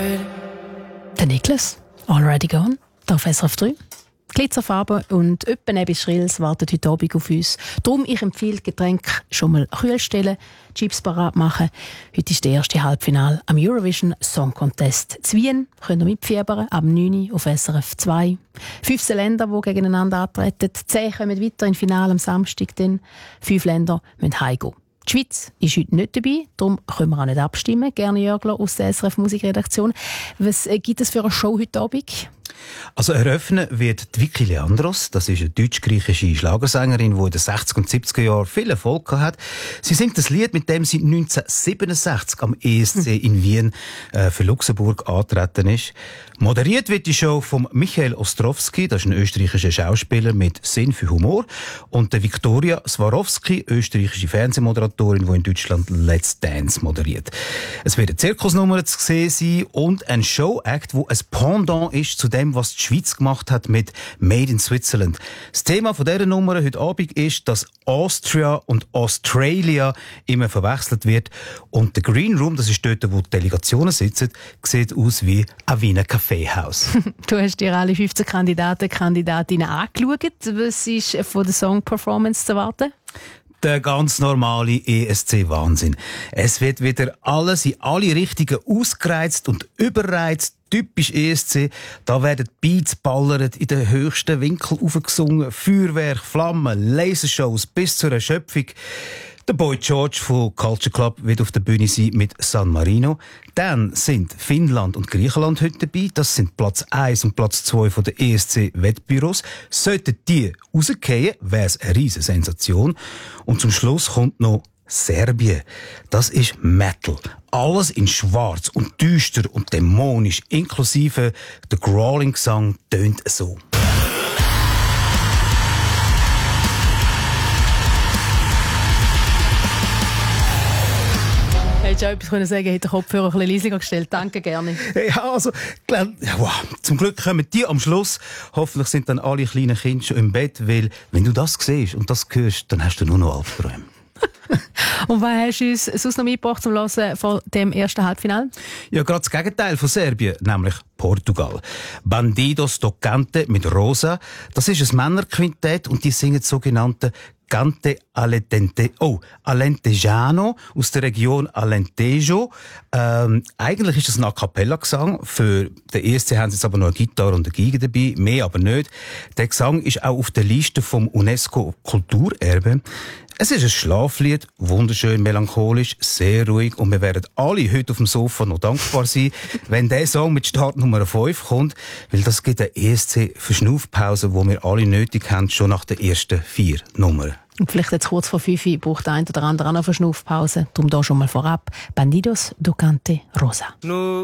Der Niklas, Already Gone, hier auf SRF 3. Glitzerfarben und etwa Schrills warten heute Abend auf uns. Darum ich empfehle, Getränke schon mal kühl stellen, Chips parat machen. Heute ist der erste Halbfinale am Eurovision Song Contest. Zu Wien könnt ihr mitfiebern, ab 9 Uhr auf SRF 2. 15 Länder, die gegeneinander antreten. 10 kommen weiter ins Finale am Samstag. Dann 5 Länder müssen heimgehen. Die Schweiz ist heute nicht dabei, darum können wir auch nicht abstimmen. Gerne Jörgler aus der SRF Musikredaktion. Was gibt es für eine Show heute Abend? Also eröffnen wird Vicky Leandros. Das ist eine deutsch-griechische Schlagersängerin, die in den 60er und 70er Jahren viel Erfolg hat. Sie singt das Lied, mit dem sie 1967 am ESC in Wien für Luxemburg angetreten ist. Moderiert wird die Show von Michael Ostrowski, das ist ein österreichischer Schauspieler mit Sinn für Humor, und der Viktoria Swarovski, österreichische Fernsehmoderatorin, die in Deutschland Let's Dance moderiert. Es wird eine Zirkusnummer zu sehen sein und ein Show-Act, wo ein Pendant ist zu dem, was die Schweiz gemacht hat mit Made in Switzerland. Das Thema von dieser Nummer heute Abend ist, dass Austria und Australia immer verwechselt wird. Und der Green Room, das ist dort, wo die Delegationen sitzen, sieht aus wie ein Wiener Kaffeehaus. Du hast dir alle 15 Kandidatinnen angeschaut. Was ist von der Song-Performance zu erwarten? Der ganz normale ESC-Wahnsinn. Es wird wieder alles in alle Richtungen ausgereizt und überreizt. Typisch ESC. Da werden Beats ballert, in den höchsten Winkel aufgesungen, Feuerwerk, Flammen, Lasershows bis zur Erschöpfung. Der Boy George von Culture Club wird auf der Bühne sein mit San Marino. Dann sind Finnland und Griechenland heute dabei. Das sind Platz 1 und Platz 2 von der ESC-Wettbüros. Sollten die rausgehen, wäre es eine riesige Sensation. Und zum Schluss kommt noch Serbien. Das ist Metal. Alles in schwarz und düster und dämonisch, inklusive der Growling-Gesang tönt so. Hättest du auch etwas sagen können, hätte den Kopfhörer ein bisschen leiser gestellt. Danke, gerne. Ja, also, wow. Zum Glück kommen die am Schluss. Hoffentlich sind dann alle kleinen Kinder schon im Bett, weil, wenn du das siehst und das hörst, dann hast du nur noch Albträume. Und was hast du uns sonst noch mitgebracht zum Hören von dem ersten Halbfinale? Ja, gerade das Gegenteil von Serbien, nämlich Portugal. Bandidos do Cante mit Rosa. Das ist ein Männerquintett und die singen das sogenannte Cante Alentejano aus der Region Alentejo. Eigentlich ist das ein A-Cappella-Gesang. Für den ESC haben sie jetzt aber noch eine Gitarre und eine Geige dabei, mehr aber nicht. Der Gesang ist auch auf der Liste vom UNESCO-Kulturerbe. Es ist ein Schlaflied, wunderschön melancholisch, sehr ruhig und wir werden alle heute auf dem Sofa noch dankbar sein, wenn der Song mit Startnummer 5 kommt, weil das gibt eine ESC-Verschnaufpause, die wir alle nötig haben, schon nach den ersten 4 Nummern. Und vielleicht jetzt kurz vor 5 braucht der eine oder andere auch noch eine Verschnaufpause. Darum da schon mal vorab. Bandidos do Cante Rosa.